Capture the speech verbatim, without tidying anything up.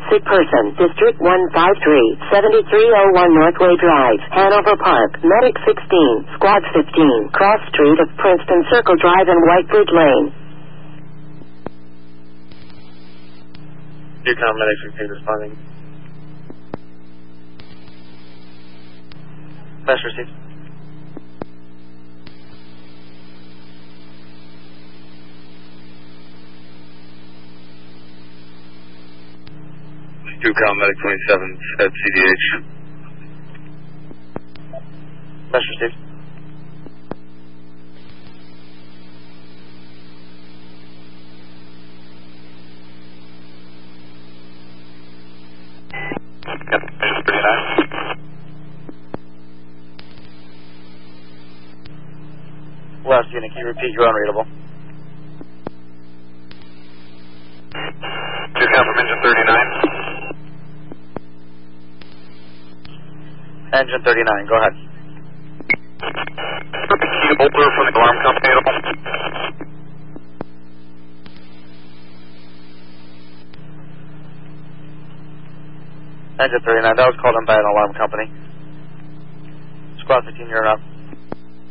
sick person, District one five three, seventy-three oh one Northway Drive, Hanover Park, Medic sixteen, Squad fifteen, Cross Street of Princeton Circle Drive and Whitebridge Lane. Yukon Medic sixteen responding. Fast received. Yukon Medic twenty-seven at C D H. Fast received. West unit, can you repeat your unreadable? Yukon from engine thirty-nine. Engine thirty-nine, go ahead. Bolter from the alarm company. Engine thirty-nine, that was called in by an alarm company. Squad fifteen, you're up.